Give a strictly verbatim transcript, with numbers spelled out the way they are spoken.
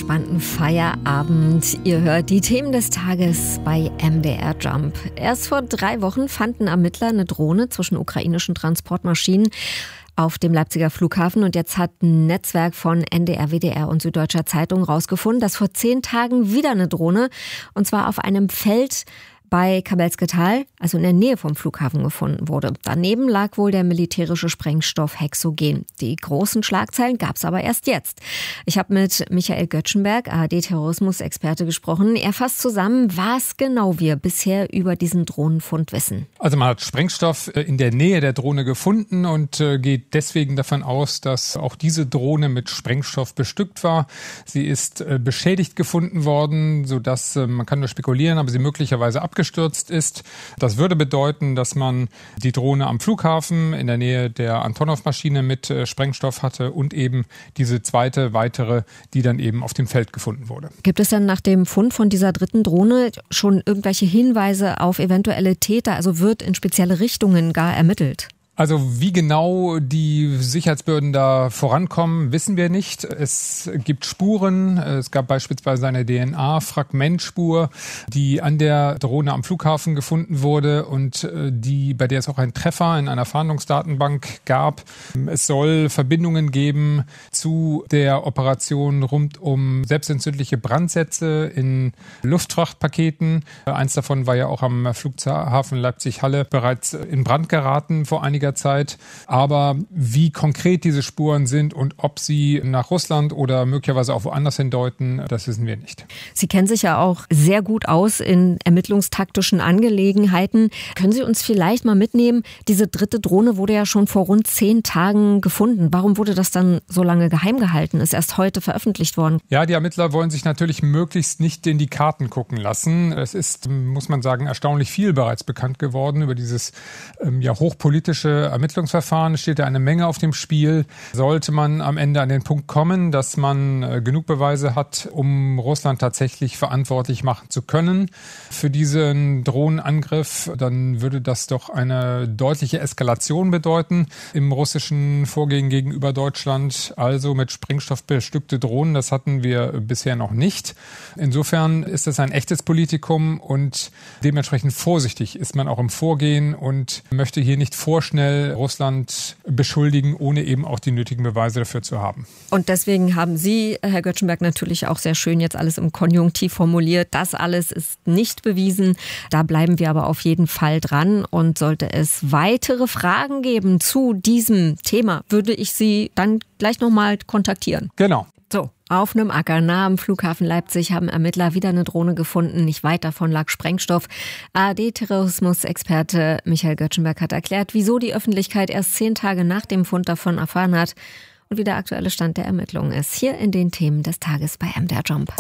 entspannten Feierabend. Ihr hört die Themen des Tages bei M D R Jump. Erst vor drei Wochen fanden Ermittler eine Drohne zwischen ukrainischen Transportmaschinen auf dem Leipziger Flughafen. Und jetzt hat ein Netzwerk von N D R, W D R und Süddeutscher Zeitung rausgefunden, dass vor zehn Tagen wieder eine Drohne, und zwar auf einem Feld bei Kabelske-Tal, also in der Nähe vom Flughafen, gefunden wurde. Daneben lag wohl der militärische Sprengstoff Hexogen. Die großen Schlagzeilen gab es aber erst jetzt. Ich habe mit Michael Göttschenberg, A R D-Terrorismus-Experte, gesprochen. Er fasst zusammen, was genau wir bisher über diesen Drohnenfund wissen. Also man hat Sprengstoff in der Nähe der Drohne gefunden und geht deswegen davon aus, dass auch diese Drohne mit Sprengstoff bestückt war. Sie ist beschädigt gefunden worden, sodass, man kann nur spekulieren, aber sie möglicherweise abgestürzt ist. Das würde bedeuten, dass man die Drohne am Flughafen in der Nähe der Antonov-Maschine mit äh, Sprengstoff hatte und eben diese zweite, weitere, die dann eben auf dem Feld gefunden wurde. Gibt es denn nach dem Fund von dieser dritten Drohne schon irgendwelche Hinweise auf eventuelle Täter? Also wird in spezielle Richtungen gar ermittelt? Also wie genau die Sicherheitsbehörden da vorankommen, wissen wir nicht. Es gibt Spuren. Es gab beispielsweise eine D N A-Fragmentspur, die an der Drohne am Flughafen gefunden wurde und die, bei der es auch einen Treffer in einer Fahndungsdatenbank gab. Es soll Verbindungen geben zu der Operation rund um selbstentzündliche Brandsätze in Luftfrachtpaketen. Eins davon war ja auch am Flughafen Leipzig-Halle bereits in Brand geraten vor einiger Zeit. Aber wie konkret diese Spuren sind und ob sie nach Russland oder möglicherweise auch woanders hindeuten, das wissen wir nicht. Sie kennen sich ja auch sehr gut aus in ermittlungstaktischen Angelegenheiten. Können Sie uns vielleicht mal mitnehmen? Diese dritte Drohne wurde ja schon vor rund zehn Tagen gefunden. Warum wurde das dann so lange geheim gehalten? Ist erst heute veröffentlicht worden. Ja, die Ermittler wollen sich natürlich möglichst nicht in die Karten gucken lassen. Es ist, muss man sagen, erstaunlich viel bereits bekannt geworden über dieses ähm, ja hochpolitische Ermittlungsverfahren. Es steht ja eine Menge auf dem Spiel. Sollte man am Ende an den Punkt kommen, dass man äh, genug Beweise hat, um Russland tatsächlich verantwortlich machen zu können für diesen Drohnenangriff, dann würde das doch eine deutliche Eskalation bedeuten im russischen Vorgehen gegenüber Deutschland. Also mit Sprengstoff bestückte Drohnen, das hatten wir bisher noch nicht. Insofern ist es ein echtes Politikum und dementsprechend vorsichtig ist man auch im Vorgehen und möchte hier nicht vorschnell Russland beschuldigen, ohne eben auch die nötigen Beweise dafür zu haben. Und deswegen haben Sie, Herr Göttschenberg, natürlich auch sehr schön jetzt alles im Konjunktiv formuliert. Das alles ist nicht bewiesen. Da bleiben wir aber auf jeden Fall dran. Und sollte es weitere Fragen geben zu diesem Thema, würde ich Sie dann gleich nochmal kontaktieren. Genau. So, auf einem Acker nahe am Flughafen Leipzig haben Ermittler wieder eine Drohne gefunden. Nicht weit davon lag Sprengstoff. A R D-Terrorismus-Experte Michael Göttschenberg hat erklärt, wieso die Öffentlichkeit erst zehn Tage nach dem Fund davon erfahren hat und wie der aktuelle Stand der Ermittlungen ist. Hier in den Themen des Tages bei M D R Jump.